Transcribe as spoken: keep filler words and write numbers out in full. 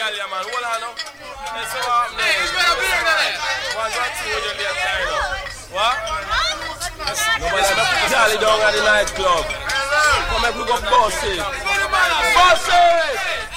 girl, yeah, man. Hold on, no. Let's see what happens. Hey, it's better be there. One, one, two, when you get tired up. What? Nobody not put Charlie down at the nightclub. Come here, we go boss it. Boss it!